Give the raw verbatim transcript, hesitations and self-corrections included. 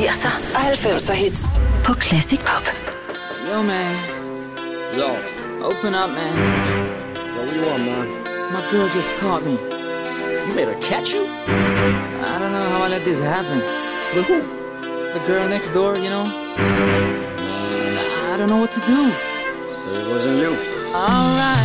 firser og halvfemser hits på Classic Pop. Yo, man. Yo. Open up, man. Yo, what you want, man? My girl just caught me. You made her catch you? I don't know how I let this happen. With who? The girl next door, you know? I don't know what to do. So it wasn't you. All right.